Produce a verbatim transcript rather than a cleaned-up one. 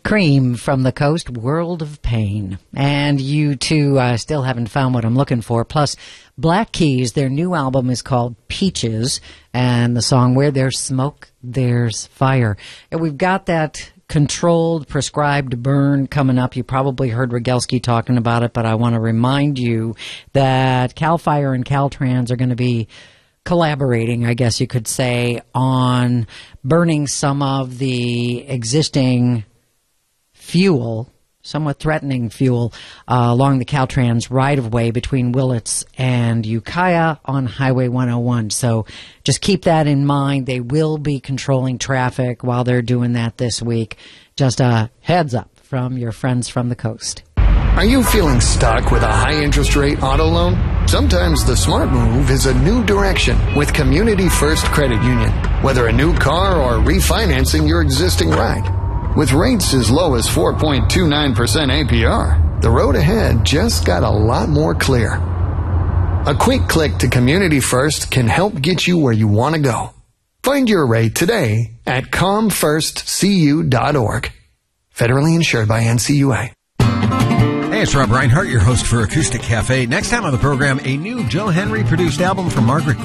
Cream from the Coast, World of Pain. And you two uh, still haven't found what I'm looking for. Plus, Black Keys, their new album is called Peaches, and the song Where There's Smoke, There's Fire. And we've got that controlled, prescribed burn coming up. You probably heard Rogelski talking about it, but I want to remind you that CAL FIRE and Caltrans are going to be collaborating, I guess you could say, on burning some of the existing fuel, somewhat threatening fuel, uh, along the Caltrans right-of-way between Willits and Ukiah on Highway one oh one. So just keep that in mind. They will be controlling traffic while they're doing that this week. Just a heads up from your friends from the coast. Are you feeling stuck with a high-interest rate auto loan? Sometimes the smart move is a new direction with Community First Credit Union. Whether a new car or refinancing your existing ride. With rates as low as four point two nine percent A P R, the road ahead just got a lot more clear. A quick click to Community First can help get you where you want to go. Find your rate today at com first c u dot org. Federally insured by N C U A. Hey, it's Rob Reinhart, your host for Acoustic Cafe. Next time on the program, a new Joe Henry produced album from Margaret